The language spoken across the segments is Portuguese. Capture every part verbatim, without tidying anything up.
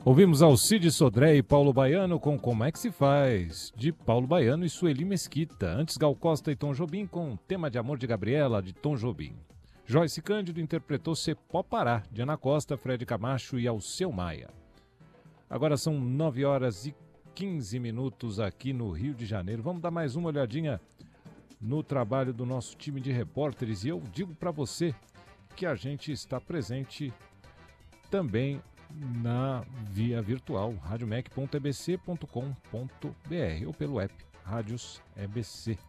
Ouvimos Alcide Sodré e Paulo Baiano com Como é que se faz, de Paulo Baiano e Sueli Mesquita. Antes, Gal Costa e Tom Jobim com Tema de Amor de Gabriela, de Tom Jobim. Joyce Cândido interpretou Cepó Pará, de Ana Costa, Fred Camacho e Alceu Maia. Agora são nove horas e quinze minutos aqui no Rio de Janeiro. Vamos dar mais uma olhadinha no trabalho do nosso time de repórteres. E eu digo para você que a gente está presente também na via virtual, radiomec ponto e b c ponto com ponto b r ou pelo app Rádios E B C.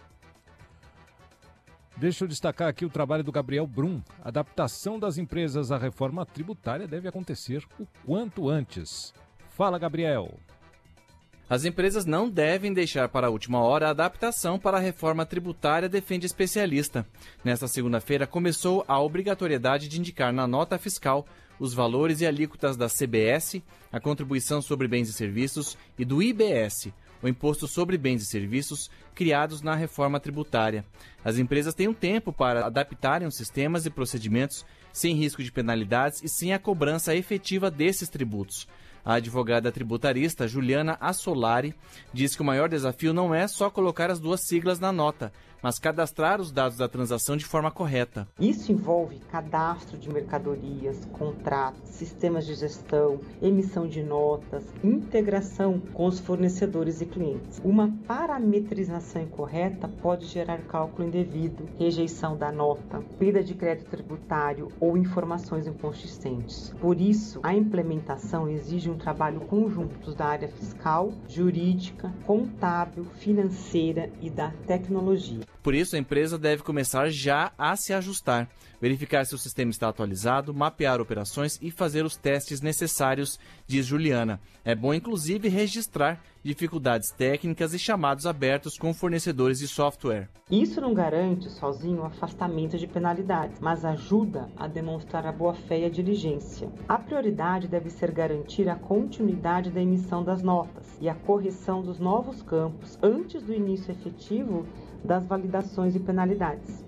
Deixa eu destacar aqui o trabalho do Gabriel Brum. A adaptação das empresas à reforma tributária deve acontecer o quanto antes. Fala, Gabriel. As empresas não devem deixar para a última hora a adaptação para a reforma tributária, defende especialista. Nesta segunda-feira começou a obrigatoriedade de indicar na nota fiscal os valores e alíquotas da C B S, a Contribuição sobre Bens e Serviços, e do I B S, o Imposto sobre Bens e Serviços, criados na reforma tributária. As empresas têm um tempo para adaptarem os sistemas e procedimentos sem risco de penalidades e sem a cobrança efetiva desses tributos. A advogada tributarista Juliana Assolari diz que o maior desafio não é só colocar as duas siglas na nota, mas cadastrar os dados da transação de forma correta. Isso envolve cadastro de mercadorias, contratos, sistemas de gestão, emissão de notas, integração com os fornecedores e clientes. Uma parametrização incorreta pode gerar cálculo indevido, rejeição da nota, perda de crédito tributário ou informações inconsistentes. Por isso, a implementação exige um trabalho conjunto da área fiscal, jurídica, contábil, financeira e da tecnologia. Por isso, a empresa deve começar já a se ajustar, verificar se o sistema está atualizado, mapear operações e fazer os testes necessários, diz Juliana. É bom, inclusive, registrar dificuldades técnicas e chamados abertos com fornecedores de software. Isso não garante sozinho o afastamento de penalidades, mas ajuda a demonstrar a boa-fé e a diligência. A prioridade deve ser garantir a continuidade da emissão das notas e a correção dos novos campos antes do início efetivo das validações e penalidades.